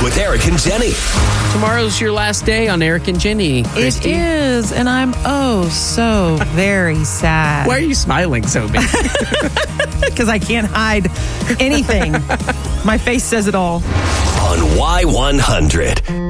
with Eric and Jenny. Tomorrow's your last day on Eric and Jenny, Christy. It is, and I'm so very sad. Why are you smiling so big? Because I can't hide anything. My face says it all. On Y100.